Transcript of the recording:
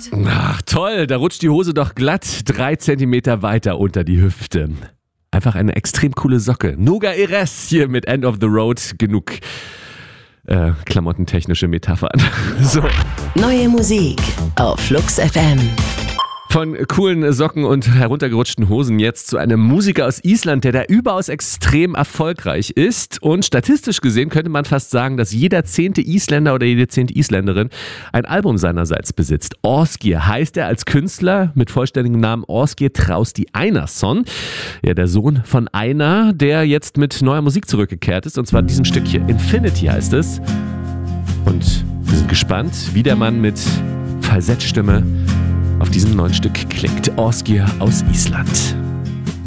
Ach toll, da rutscht die Hose doch glatt 3 Zentimeter weiter unter die Hüfte. Einfach eine extrem coole Socke. Noga Erez hier mit End of the Road. Genug klamottentechnische Metaphern. So. Neue Musik auf Flux FM. Von coolen Socken und heruntergerutschten Hosen jetzt zu einem Musiker aus Island, der da überaus extrem erfolgreich ist. Und statistisch gesehen könnte man fast sagen, dass jeder 10. Isländer oder jede 10. Isländerin ein Album seinerseits besitzt. Ásgeir heißt er als Künstler mit vollständigem Namen Ásgeir Trausti Einarsson. Ja, der Sohn von Einar, der jetzt mit neuer Musik zurückgekehrt ist. Und zwar diesem Stück hier. Infinity heißt es. Und wir sind gespannt, wie der Mann mit Falsettstimme auf diesem neuen Stück klingt. Ásgeir aus Island.